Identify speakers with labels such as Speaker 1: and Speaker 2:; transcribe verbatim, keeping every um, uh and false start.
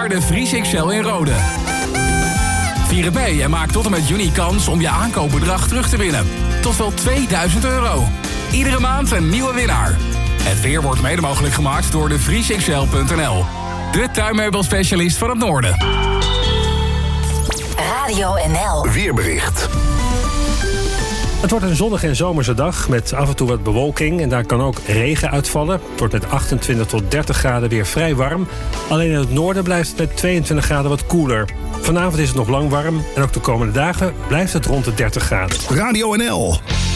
Speaker 1: jaar de Vries X L in Rode. Vier het mee en maak tot en met juni kans om je aankoopbedrag terug te winnen. Tot wel tweeduizend euro. Iedere maand een nieuwe winnaar. Het weer wordt mede mogelijk gemaakt door de vries x l punt n l. De tuinmeubelspecialist van het noorden.
Speaker 2: Radio N L.
Speaker 3: Weerbericht.
Speaker 4: Het wordt een zonnige en zomerse dag met af en toe wat bewolking en daar kan ook regen uitvallen. Het wordt met achtentwintig tot dertig graden weer vrij warm. Alleen in het noorden blijft het met tweeëntwintig graden wat koeler. Vanavond is het nog lang warm en ook de komende dagen blijft het rond de dertig graden.
Speaker 3: Radio N L.